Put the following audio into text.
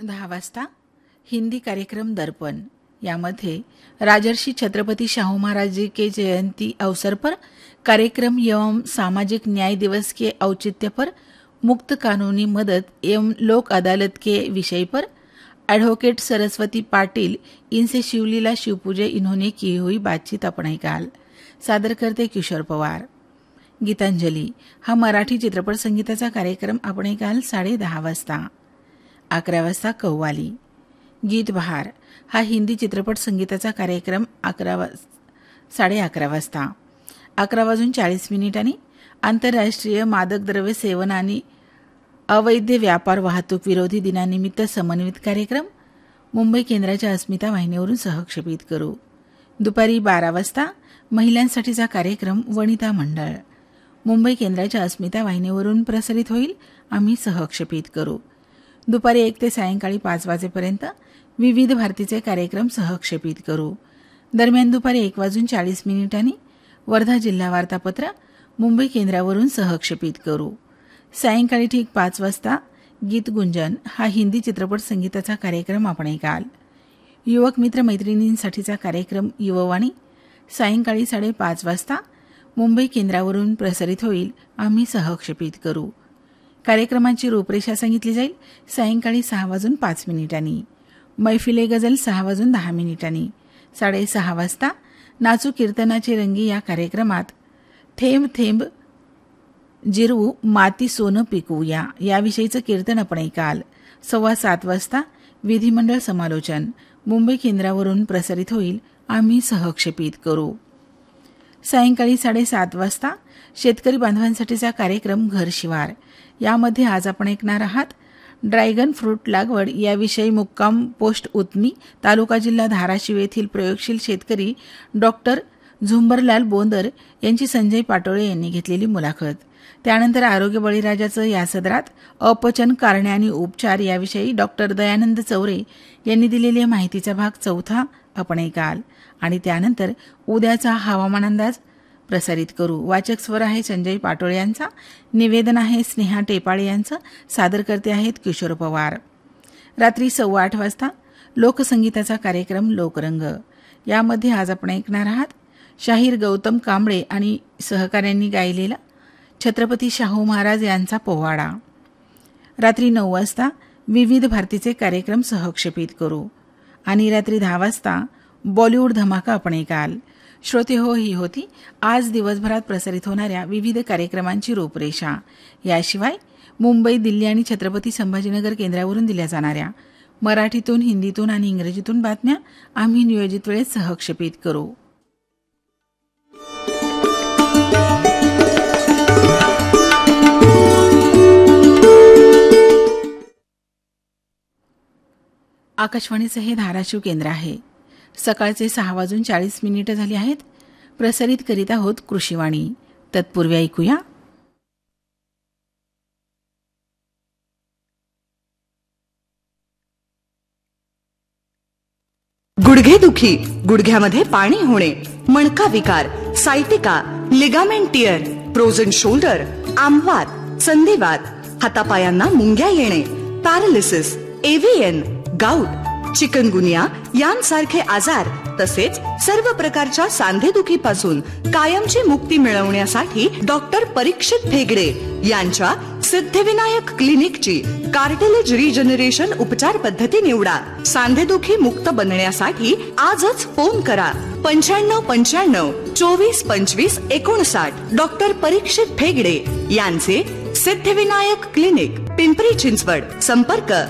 10 वाजता हिंदी कार्यक्रम दर्पण यामध्ये राजर्षि छत्रपति शाहू महाराज जी के जयंती अवसर पर कार्यक्रम एवं सामाजिक न्याय दिवस के औचित्य पर मुक्त कानूनी मदद एवं लोक अदालत के विषय पर एडवोकेट सरस्वती पाटिल इनसे शिवलीला शिवपूजे इन्होंने की हुई बातचीत आपण ऐकाल. सादर करते किशोर पवार. गीतांजली हा मराठी चित्रपट संगीताचा कार्यक्रम आपण ऐकाल 10:30 वाजता. 11 वाजता कव्वाली. गीत बहार हा हिंदी चित्रपट संगीताचा कार्यक्रम 11:30 वाजता. 11:40 आंतरराष्ट्रीय मादक द्रव्य सेवन आणि अवैध व्यापार वाहतूक विरोधी दिनानिमित्त समन्वित कार्यक्रम मुंबई केंद्राच्या अस्मिता वाहिनीवरून सहक्षेपित करू. दुपारी 12 वाजता महिलांसाठीचा कार्यक्रम वनिता मंडळ मुंबई केंद्राच्या अस्मिता वाहिनीवरून प्रसारित होईल. आम्ही सहक्षेपित करू. दुपारी 1 ते सायंकाळी 5 वाजेपर्यंत विविध भारतीचे कार्यक्रम सहक्षेपित करू. दरम्यान दुपारी 1:40 वर्धा जिल्हा वार्तापत्र मुंबई केंद्रावरून सहक्षेपित करू. सायंकाळी ठीक 5 वाजता गीत गुंजन हा हिंदी चित्रपट संगीताचा कार्यक्रम आपण ऐकाल. युवक मित्र मैत्रिणींसाठीचा कार्यक्रम युववाणी सायंकाळी 5:30 वाजता मुंबई केंद्रावरून प्रसारित होईल. आम्ही सहक्षेपित करू. कार्यक्रमाची रूपरेषा सांगितली जाईल. सायंकाळी 6:05 मैफिले गझल 6:10 6:30 वाजता नाचू कीर्तनाचे रंगी या कार्यक्रमात थेंब थेंब जिरवू माती सोनं पिकवूया याविषयीचं कीर्तन आपण ऐकाल. 7:15 वाजता विधिमंडळ समालोचन मुंबई केंद्रावरून प्रसारित होईल. आम्ही सहक्षेपित करू. सायंकाळी 7:30 वाजता शेतकरी बांधवांसाठीचा कार्यक्रम घर शिवार यामध्ये आज आपण ऐकणार आहात ड्रॅगन फ्रूट लागवड याविषयी मुक्काम पोस्ट उतमी तालुका जिल्हा धाराशिव येथील प्रयोगशील शेतकरी डॉक्टर झुंबरलाल बोंदर यांची संजय पाटोळे यांनी घेतलेली मुलाखत. त्यानंतर आरोग्य बळीराजाचं या सदरात अपचन कारणे आणि उपचार याविषयी डॉक्टर दयानंद चौरे यांनी दिलेल्या माहितीचा भाग 4 आपण ऐकाल. आणि त्यानंतर उद्याचा हवामान अंदाज प्रसारित करू. वाचक स्वर आहे संजय पाटोळे यांचा. निवेदन आहे स्नेहा टेपाळे यांचं. सादर करते आहेत किशोर पवार. रात्री 8:15 वाजता लोकसंगीताचा कार्यक्रम लोकरंग यामध्ये आज आपण ऐकणार आहात शाहीर गौतम कांबळे आणि सहकाऱ्यांनी गायलेला छत्रपती शाहू महाराज यांचा पोवाडा. रात्री 9 वाजता विविध भारतीचे कार्यक्रम सहक्षेपित करू. आणि रात्री 10 वाजता बॉलिवूड धमाका आपण ऐकाल. श्रोते हो, ही होती आज दिवसभरात प्रसारित होणाऱ्या विविध कार्यक्रमांची रूपरेषा. याशिवाय मुंबई, दिल्ली आणि छत्रपती संभाजीनगर केंद्रावरून दिल्या जाणाऱ्या मराठीतून, हिंदीतून आणि इंग्रजीतून बातम्या आम्ही नियोजित वेळेत सहक्षेपित करू. आकाशवाणीचं हे धाराशिव केंद्र आहे. सकाळचे 6:40 झाले आहेत. प्रसारित करीत आहोत कृषीवाणी. तत्पूर्वी ऐकूया गुडघेदुखी, गुडघ्यामध्ये पाणी होणे, मणका विकार, sciatica, ligament tier, frozen shoulder, आमवात, संधिवात, हातापायांना मुंग्या येणे, पॅरालिसिस, एव्हीएन, गाऊट, चिकनगुनिया यांसारखे आजार तसेच सर्व प्रकारच्या सांधेदुखीपासून कायमची मुक्ती मिळवण्यासाठी डॉक्टर परीक्षित भेगडे यांच्या सिद्धिविनायक क्लिनिकची कार्टिलेज रिजनरेशन उपचार पद्धती निवडा. सांधेदुखी मुक्त बनण्यासाठी आजच फोन करा 9595 24 25 59. डॉक्टर परीक्षित भेगडे यांचे सिद्धिविनायक क्लिनिक, पिंपरी चिंचवड. संपर्क